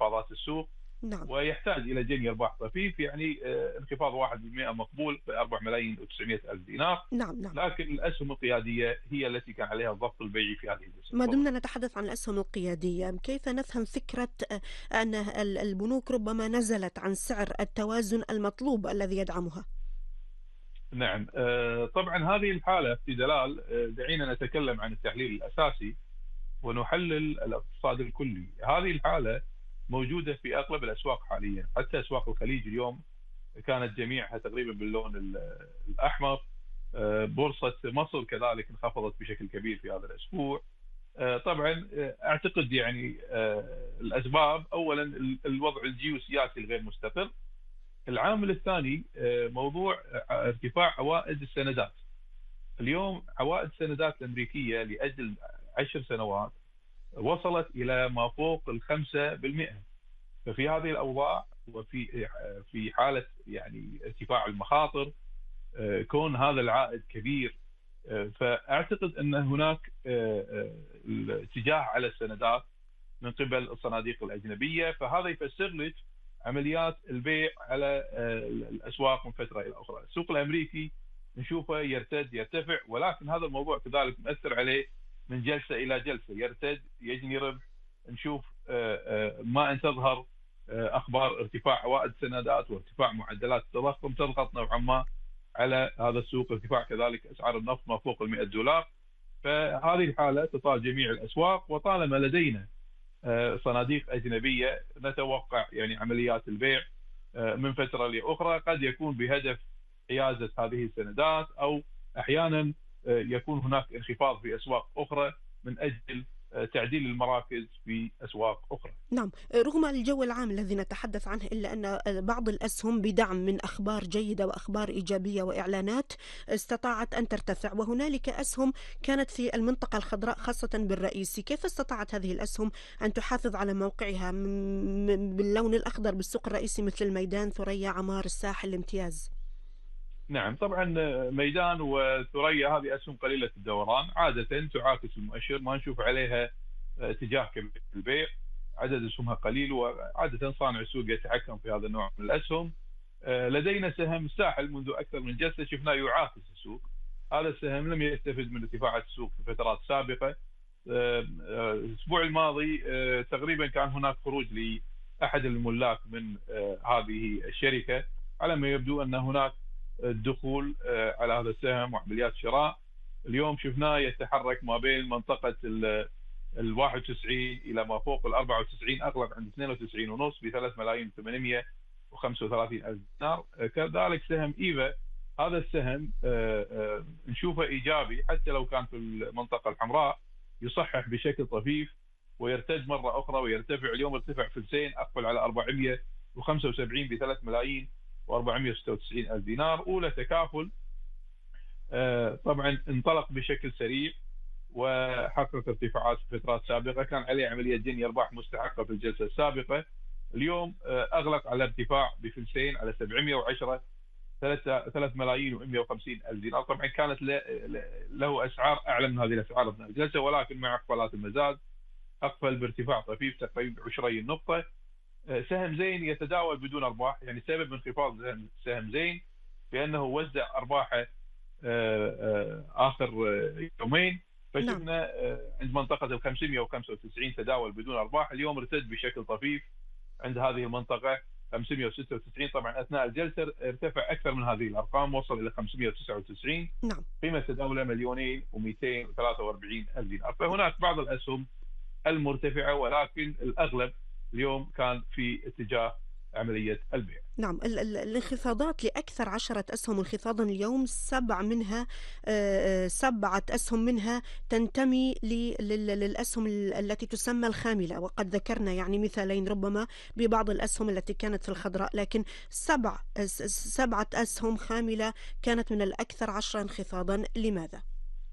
انخفاضات السوق، نعم. ويحتاج إلى جني أرباح طفيف، يعني انخفاض 1% مقبول ب 4,900,000 دينار. نعم. نعم. لكن الأسهم القيادية هي التي كان عليها الضغط البيعي في هذه الأسهم. ما تفضل. دمنا نتحدث عن الأسهم القيادية، كيف نفهم فكرة أن البنوك ربما نزلت عن سعر التوازن المطلوب الذي يدعمها؟ نعم، طبعا هذه الحالة في دلال، دعينا نتكلم عن التحليل الأساسي ونحلل الاقتصاد الكلي. هذه الحالة موجودة في أغلب الأسواق حاليا، حتى أسواق الخليج اليوم كانت جميعها تقريبا باللون الأحمر. بورصة مصر كذلك انخفضت بشكل كبير في هذا الأسبوع. طبعا أعتقد يعني الأسباب، أولا الوضع الجيوسياسي الغير مستقر. العامل الثاني موضوع ارتفاع عوائد السندات. اليوم عوائد السندات الأمريكية لأجل 10 سنوات وصلت إلى ما فوق 5%. ففي هذه الأوضاع وفي حالة يعني ارتفاع المخاطر، كون هذا العائد كبير، فأعتقد أن هناك الاتجاه على السندات من قبل الصناديق الأجنبية، فهذا يفسر لك عمليات البيع على الأسواق من فترة إلى أخرى. السوق الأمريكي نشوفه يرتد يرتفع، ولكن هذا الموضوع كذلك مؤثر عليه من جلسة إلى جلسة، يرتد يجني ربح. نشوف ما أن تظهر أخبار ارتفاع عوائد السندات وارتفاع معدلات التضخم تضغط نوعا ما على هذا السوق، ارتفاع كذلك أسعار النفط ما فوق $100. فهذه الحالة تطال جميع الأسواق، وطالما لدينا صناديق أجنبية نتوقع يعني عمليات البيع من فترة لأخرى، قد يكون بهدف حيازة هذه السندات، أو أحيانا يكون هناك انخفاض في أسواق أخرى من أجل تعديل المراكز في أسواق أخرى. نعم، رغم الجو العام الذي نتحدث عنه، إلا أن بعض الأسهم بدعم من أخبار جيدة وأخبار إيجابية وإعلانات استطاعت أن ترتفع، وهنالك أسهم كانت في المنطقة الخضراء خاصة بالرئيسي. كيف استطاعت هذه الأسهم أن تحافظ على موقعها باللون الأخضر بالسوق الرئيسي مثل الميدان، ثريا، عمار، الساحل، الامتياز؟ نعم، طبعا ميدان وثريا هذه أسهم قليلة الدوران، عادة تعاكس المؤشر، ما نشوف عليها اتجاه كبير في البيع، عدد اسهمها قليل، وعادة صانع السوق يتحكم في هذا النوع من الأسهم. لدينا سهم الساحل منذ أكثر من جلسة شفناه يعاكس السوق. هذا السهم لم يستفد من ارتفاعات السوق في فترات سابقة. الأسبوع الماضي تقريبا كان هناك خروج لأحد الملاك من هذه الشركة، على ما يبدو أن هناك الدخول على هذا السهم وعمليات شراء. اليوم شفناه يتحرك ما بين منطقة ال 91 إلى ما فوق ال 94، أغلب عند 92 ونص ب 3,835,000 دينار. كذلك سهم إيفا، هذا السهم نشوفه إيجابي حتى لو كان في المنطقة الحمراء، يصحح بشكل طفيف ويرتج مرة أخرى ويرتفع. اليوم ارتفع فلسين، أقبل على 475 ب 3,496,000 دينار. أولى تكافل طبعا انطلق بشكل سريع وحقق ارتفاعات في فترات سابقة، كان عليه عملية جني أرباح مستحقة في الجلسة السابقة. اليوم أغلق على ارتفاع بفلسين على 710 3,150,000 دينار. طبعا كانت له أسعار أعلى من هذه الأسعار أثناء الجلسة، ولكن مع إقبالات المزاد أقبل بارتفاع طفيف تقريبا 20 نقطة. سهم زين يتداول بدون أرباح، يعني سبب انخفاض سهم زين بأنه وزع أرباحه آخر يومين، نعم. فشفنا عند منطقة ال 595 تداول بدون أرباح. اليوم ارتد بشكل طفيف عند هذه المنطقة 596. طبعا أثناء الجلسة ارتفع أكثر من هذه الأرقام، وصل إلى 599. نعم. قيمة تداوله 2,243,000 دينار. فهناك بعض الأسهم المرتفعة، ولكن الأغلب اليوم كان في اتجاه عملية البيع. نعم، الانخفاضات لأكثر 10 أسهم انخفاضا اليوم، 7 أسهم منها تنتمي للأسهم التي تسمى الخاملة، وقد ذكرنا يعني مثالين ربما ببعض الأسهم التي كانت في الخضراء، لكن 7 أسهم خاملة كانت من الأكثر 10 انخفاضا. لماذا؟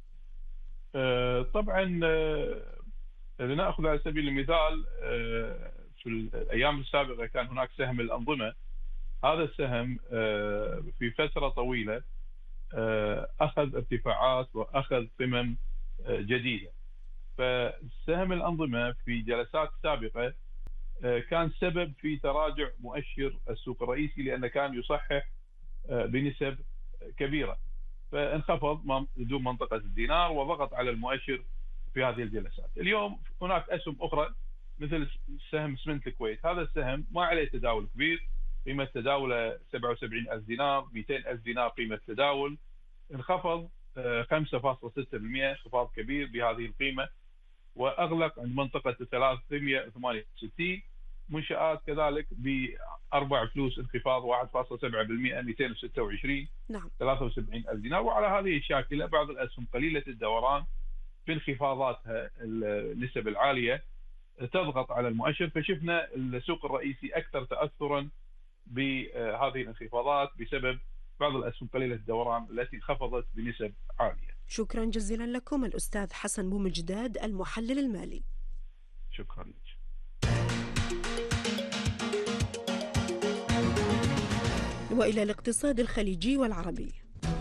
طبعا لنأخذ على سبيل المثال في الأيام السابقة كان هناك سهم الأنظمة. هذا السهم في فترة طويلة أخذ ارتفاعات وأخذ قمم جديدة. فسهم الأنظمة في جلسات سابقة كان سبب في تراجع مؤشر السوق الرئيسي، لأنه كان يصحح بنسب كبيرة، فانخفض دون منطقة الدينار وضغط على المؤشر في هذه الجلسات. اليوم هناك أسهم أخرى مثل سهم سمنت الكويت، هذا السهم ما عليه تداول كبير، قيمة تداوله 77,000 دينار، 200,000 دينار قيمة تداول، انخفض 5.6%، انخفاض كبير بهذه القيمة، وأغلق عند منطقة 368. منشآت كذلك بأربع فلوس انخفاض 1.7%، 226. نعم. 73,000 دينار. وعلى هذه الشاكلة بعض الأسهم قليلة الدوران في انخفاضاتها النسب العالية تضغط على المؤشر، فشفنا السوق الرئيسي أكثر تأثرا بهذه الانخفاضات بسبب بعض الأسهم قليلة الدوران التي انخفضت بنسب عالية. شكرا جزيلا لكم الأستاذ حسن بومجداد المحلل المالي. شكرا لك. وإلى الاقتصاد الخليجي والعربي.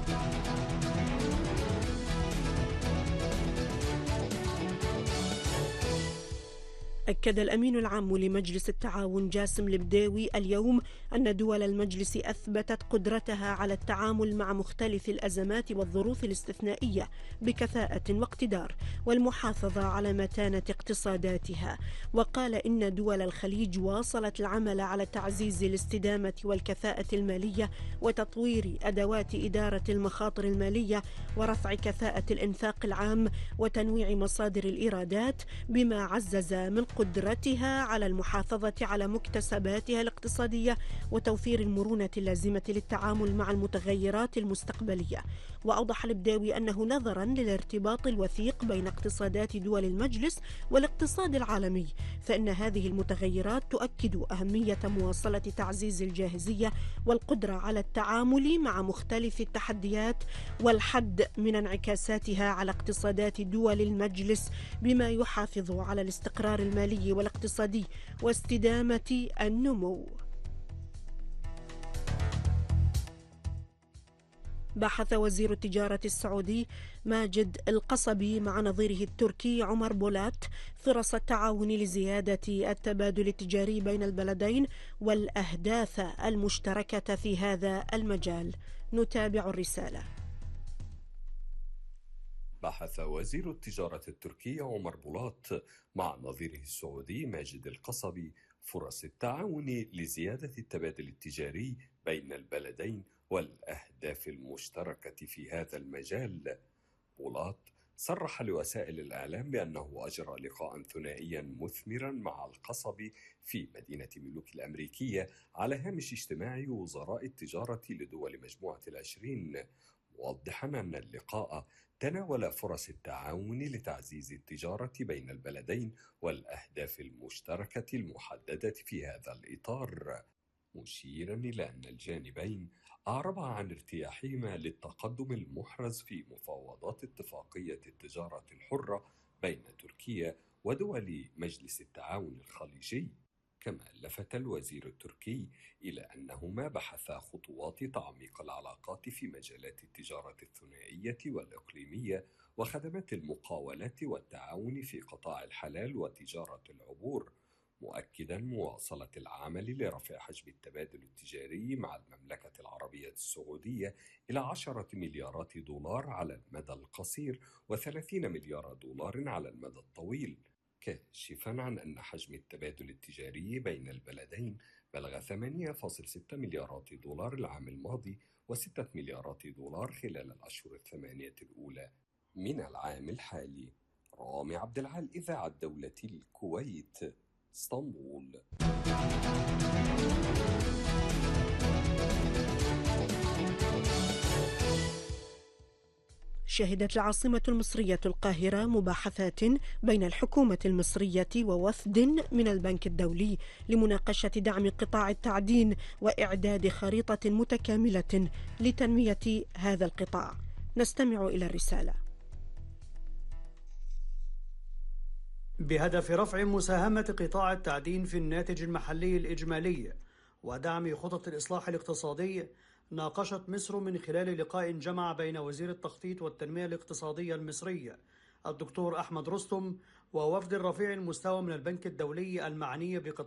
أكد الأمين العام لمجلس التعاون جاسم البديوي اليوم أن دول المجلس أثبتت قدرتها على التعامل مع مختلف الأزمات والظروف الاستثنائية بكفاءة واقتدار والمحافظة على متانة اقتصاداتها. وقال إن دول الخليج واصلت العمل على تعزيز الاستدامة والكفاءة المالية وتطوير أدوات إدارة المخاطر المالية ورفع كفاءة الإنفاق العام وتنويع مصادر الإيرادات، بما عزز من قدرتها على المحافظة على مكتسباتها الاقتصادية وتوفير المرونة اللازمة للتعامل مع المتغيرات المستقبلية. وأوضح البداوي أنه نظرا للارتباط الوثيق بين اقتصادات دول المجلس والاقتصاد العالمي، فإن هذه المتغيرات تؤكد أهمية مواصلة تعزيز الجاهزية والقدرة على التعامل مع مختلف التحديات والحد من انعكاساتها على اقتصادات دول المجلس، بما يحافظ على الاستقرار المالي والاقتصادي واستدامة النمو. بحث وزير التجارة السعودي ماجد القصبي مع نظيره التركي عمر بولات فرص التعاون لزيادة التبادل التجاري بين البلدين والأهداف المشتركة في هذا المجال. نتابع الرسالة. بحث وزير التجارة التركي عمر بولات مع نظيره السعودي ماجد القصبي فرص التعاون لزيادة التبادل التجاري بين البلدين والأهداف المشتركة في هذا المجال. بولات صرح لوسائل الإعلام بأنه أجرى لقاء ثنائيا مثمرا مع القصبي في مدينة ملوك الأمريكية على هامش اجتماع وزراء التجارة لدول مجموعة ال20، موضحا أن اللقاء تناول فرص التعاون لتعزيز التجارة بين البلدين والأهداف المشتركة المحددة في هذا الإطار، مشيرا إلى أن الجانبين أعربا عن ارتياحهما للتقدم المحرز في مفاوضات اتفاقية التجارة الحرة بين تركيا ودول مجلس التعاون الخليجي. كما لفت الوزير التركي إلى أنهما بحثا خطوات تعميق العلاقات في مجالات التجارة الثنائية والإقليمية وخدمات المقاولات والتعاون في قطاع الحلال وتجارة العبور، مؤكدا مواصلة العمل لرفع حجم التبادل التجاري مع المملكة العربية السعودية إلى 10 مليارات دولار على المدى القصير و30 مليار دولار على المدى الطويل، كاشفا عن أن حجم التبادل التجاري بين البلدين بلغ 8.6 مليارات دولار العام الماضي و6 مليارات دولار خلال الأشهر 8 الأولى من العام الحالي. رامي عبد العال، إذاعة دولة الكويت، اسطنبول. شهدت العاصمة المصرية القاهرة مباحثات بين الحكومة المصرية ووفد من البنك الدولي لمناقشة دعم قطاع التعدين وإعداد خريطة متكاملة لتنمية هذا القطاع. نستمع إلى الرسالة. بهدف رفع مساهمة قطاع التعدين في الناتج المحلي الإجمالي ودعم خطط الإصلاح الاقتصادي، ناقشت مصر من خلال لقاء جمع بين وزير التخطيط والتنمية الاقتصادية المصري الدكتور أحمد رستم ووفد رفيع المستوى من البنك الدولي المعني بقطاع